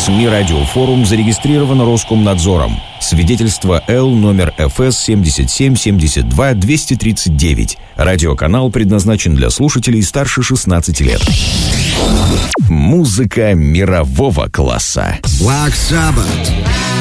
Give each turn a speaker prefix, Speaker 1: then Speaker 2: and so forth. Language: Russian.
Speaker 1: СМИ «Радиофорум» зарегистрирован Роскомнадзором. Свидетельство Л номер ФС 7772-239. Радиоканал предназначен для слушателей старше 16 лет. Музыка мирового класса.
Speaker 2: Black Sabbath.